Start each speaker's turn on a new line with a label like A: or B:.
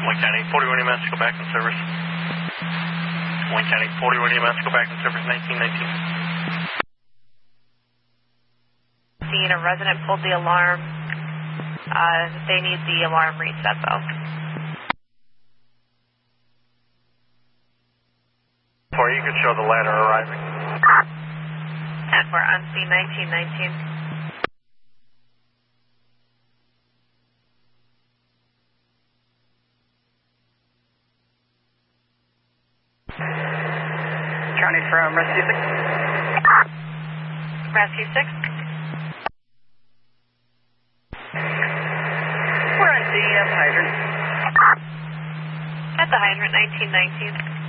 A: Wayne County 41 EMS, go back in service. Wayne County 41 EMS, go back in service 1919.
B: Seeing a resident pulled the alarm. They need the alarm reset though.
A: Or you could show the ladder arriving.
B: And we're on scene 1919.
C: County from Rescue 6.
B: Rescue 6.
C: We're at the hydrant.
B: At the hydrant 1919.